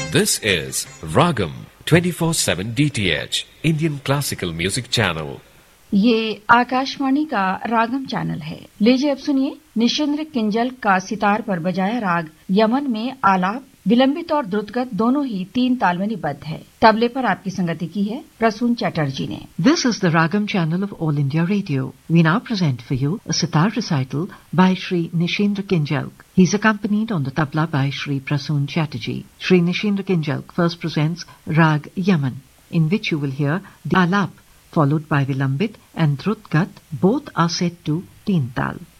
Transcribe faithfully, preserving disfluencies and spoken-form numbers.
This is Ragam twenty-four seven D T H Indian Classical Music Channel. ये आकाशवाणी का रागम channel है। लीजिए अब सुनिए निशिंद्र किंजल का सितार पर बजाया राग यमन में आलाप विलंबित और द्रुतगत दोनों ही तीन ताल में निबद्ध है। तबले पर आपकी संगति की है प्रसून चटर्जी ने। This is the Ragam channel of All India Radio. We now present for you a sitar recital by Shri Nishindra Kinjalk. He is accompanied on the tabla by Shri Prasoon Chatterjee. Shri Nishindra Kinjalk first presents Rag Yaman, in which you will hear the alap, followed by Vilambit and Drutgat. Both are set to teen tal.